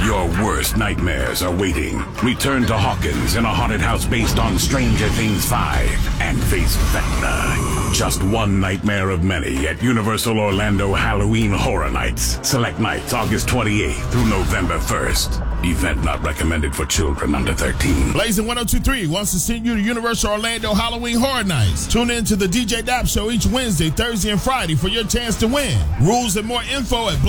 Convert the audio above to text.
Your worst nightmares are waiting. Return to Hawkins in a haunted house based on Stranger Things 5 and face Vecna. Just one nightmare of many at Universal Orlando Halloween Horror Nights. Select nights August 28th through November 1st. Event not recommended for children under 13. Blazing 102.3 wants to send you to Universal Orlando Halloween Horror Nights. Tune in to the DJ Dap Show each Wednesday, Thursday, and Friday for your chance to win. Rules and more info at